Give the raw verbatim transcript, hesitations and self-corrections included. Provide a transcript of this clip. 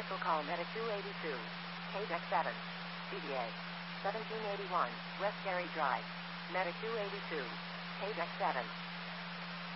Special call Medic two eighty-two. K D E C seven. C D A. seventeen eighty-one. West Gary Drive. Medic two eighty-two. K D E C seven.